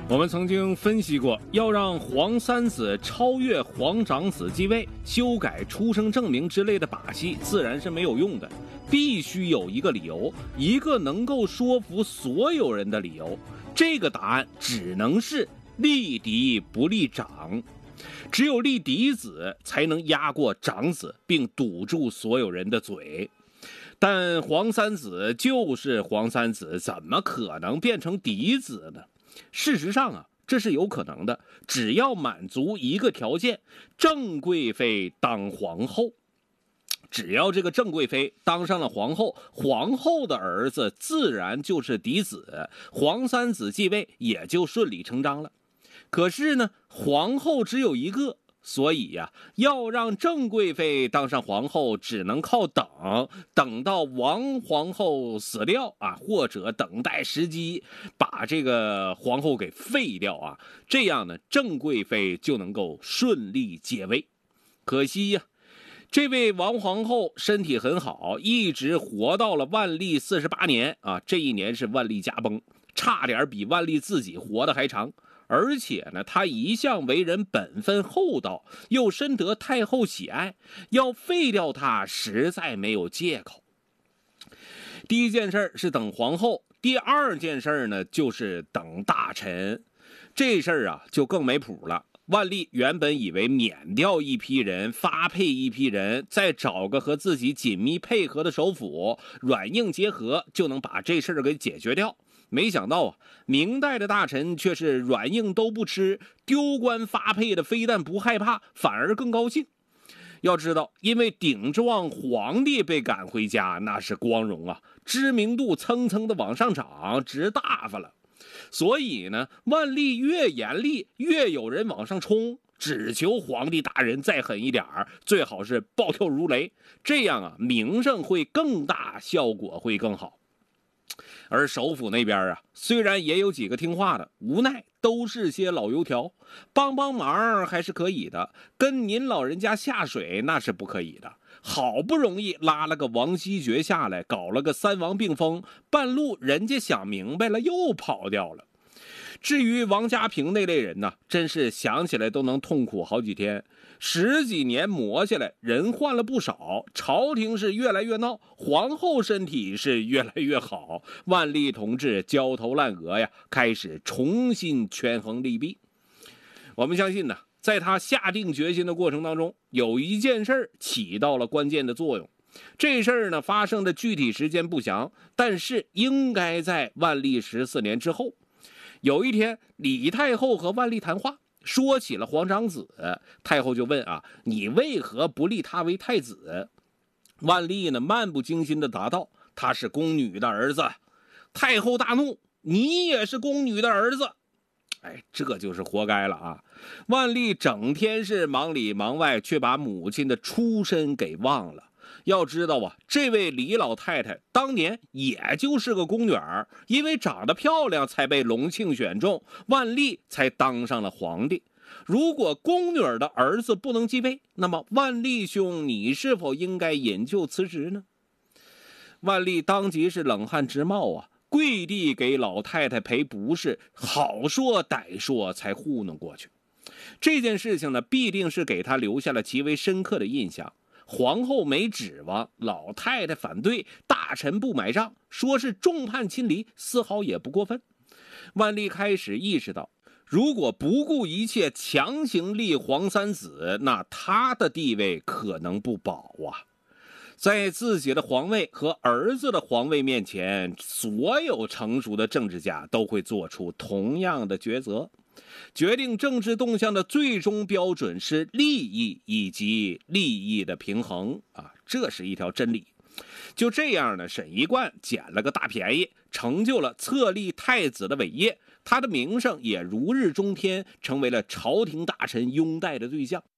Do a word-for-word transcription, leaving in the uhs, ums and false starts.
我们曾经分析过，要让皇三子超越皇长子继位，修改出生证明之类的把戏自然是没有用的，必须有一个理由，一个能够说服所有人的理由。这个答案只能是立嫡不立长，只有立嫡子才能压过长子，并堵住所有人的嘴。但皇三子就是皇三子，怎么可能变成嫡子呢？事实上啊，这是有可能的，只要满足一个条件，郑贵妃当皇后。只要这个郑贵妃当上了皇后，皇后的儿子自然就是嫡子，皇三子继位也就顺理成章了。可是呢，皇后只有一个，所以呀、啊，要让郑贵妃当上皇后，只能靠等，等到王皇后死掉啊，或者等待时机把这个皇后给废掉啊，这样呢，郑贵妃就能够顺利接位。可惜呀、啊，这位王皇后身体很好，一直活到了万历四十八年啊，这一年是万历驾崩，差点比万历自己活得还长。而且呢，他一向为人本分厚道，又深得太后喜爱，要废掉他实在没有借口。第一件事是等皇后，第二件事呢就是等大臣。这事儿啊就更没谱了。万历原本以为免掉一批人，发配一批人，再找个和自己紧密配合的首辅，软硬结合，就能把这事儿给解决掉。没想到啊，明代的大臣却是软硬都不吃，丢官发配的非但不害怕，反而更高兴。要知道，因为顶着望皇帝被赶回家，那是光荣啊，知名度蹭蹭的往上涨，直大发了。所以呢，万历越严厉，越有人往上冲，只求皇帝大人再狠一点儿，最好是暴跳如雷，这样啊，名声会更大，效果会更好。而首府那边啊，虽然也有几个听话的，无奈都是些老油条，帮帮忙还是可以的，跟您老人家下水那是不可以的。好不容易拉了个王希爵下来，搞了个三王并封，半路人家想明白了又跑掉了。至于王家平那类人呢，真是想起来都能痛苦好几天。十几年磨下来，人换了不少，朝廷是越来越闹，皇后身体是越来越好，万历同志焦头烂额呀，开始重新权衡利弊。我们相信呢，在他下定决心的过程当中，有一件事起到了关键的作用。这事儿呢，发生的具体时间不详，但是应该在万历十四年之后。有一天，李太后和万历谈话，说起了皇长子，太后就问啊，你为何不立他为太子？万历呢，漫不经心地答道，他是宫女的儿子。太后大怒，你也是宫女的儿子？哎，这就是活该了啊！万历整天是忙里忙外，却把母亲的出身给忘了。要知道啊，这位李老太太当年也就是个宫女儿，因为长得漂亮才被隆庆选中，万历才当上了皇帝。如果宫女儿的儿子不能继位，那么万历兄，你是否应该引咎辞职呢？万历当即是冷汗直冒啊，跪地给老太太赔不是，好说歹说才糊弄过去。这件事情呢，必定是给他留下了极为深刻的印象。皇后没指望，老太太反对，大臣不买账，说是众叛亲离，丝毫也不过分。万历开始意识到，如果不顾一切强行立皇三子，那他的地位可能不保啊。在自己的皇位和儿子的皇位面前，所有成熟的政治家都会做出同样的抉择。决定政治动向的最终标准是利益以及利益的平衡啊，这是一条真理。就这样呢，沈一贯捡了个大便宜，成就了册立太子的伟业，他的名声也如日中天，成为了朝廷大臣拥戴的对象。